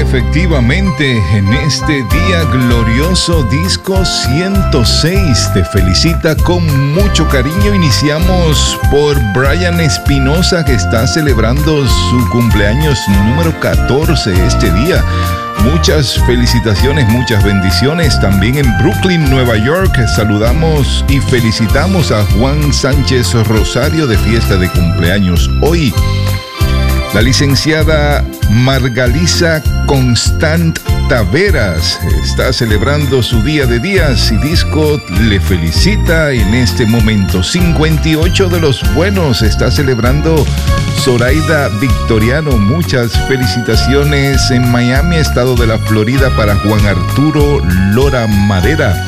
efectivamente, en este día glorioso, Disco 106 te felicita con mucho cariño. Iniciamos por Brian Espinosa, que está celebrando su cumpleaños número 14 este día. Muchas felicitaciones, muchas bendiciones. También en Brooklyn, Nueva York, saludamos y felicitamos a Juan Sánchez Rosario de fiesta de cumpleaños hoy. La licenciada Margalisa Constant Taveras está celebrando su día de días y Disco le felicita en este momento. 58 de los buenos está celebrando Zoraida Victoriano. Muchas felicitaciones en Miami, estado de la Florida, para Juan Arturo Lora Madera.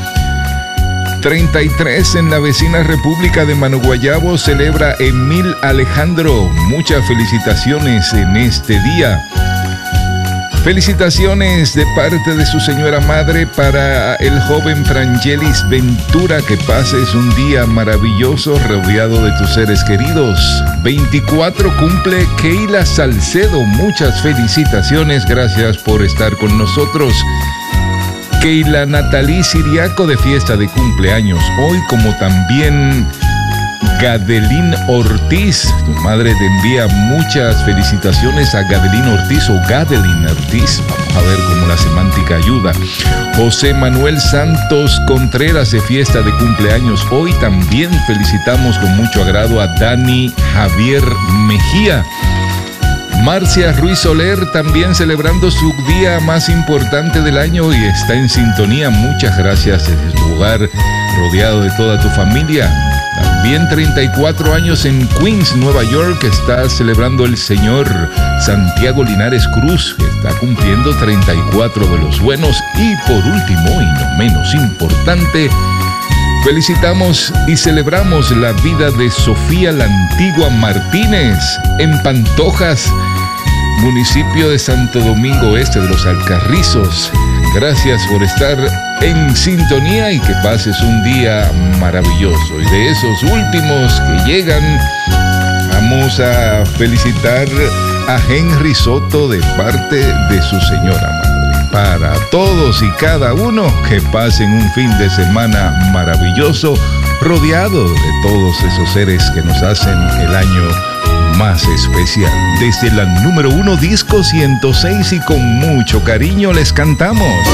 33 en la vecina República de Manoguayabo celebra Emil Alejandro. Muchas felicitaciones en este día. Felicitaciones de parte de su señora madre para el joven Frangelis Ventura. Que pases un día maravilloso rodeado de tus seres queridos. 24 cumple Keila Salcedo. Muchas felicitaciones. Gracias por estar con nosotros. Keila Natalí Siriaco de fiesta de cumpleaños hoy, como también Gadelín Ortiz. Tu madre te envía muchas felicitaciones a Gadelín Ortiz o Gadelín Ortiz. Vamos a ver cómo la semántica ayuda. José Manuel Santos Contreras de fiesta de cumpleaños hoy. También felicitamos con mucho agrado a Dani Javier Mejía. Marcia Ruiz Soler también celebrando su día más importante del año y está en sintonía. Muchas gracias desde tu hogar, rodeado de toda tu familia. También 34 años en Queens, Nueva York, está celebrando el señor Santiago Linares Cruz, que está cumpliendo 34 de los buenos. Y por último, y no menos importante, felicitamos y celebramos la vida de Sofía la Antigua Martínez en Pantojas, municipio de Santo Domingo Este de los Alcarrizos. Gracias por estar en sintonía y que pases un día maravilloso. Y de esos últimos que llegan, vamos a felicitar a Henry Soto de parte de su señora madre. Para todos y cada uno, que pasen un fin de semana maravilloso, rodeado de todos esos seres que nos hacen el año más especial. Desde la número 1, Disco 106, y con mucho cariño les cantamos.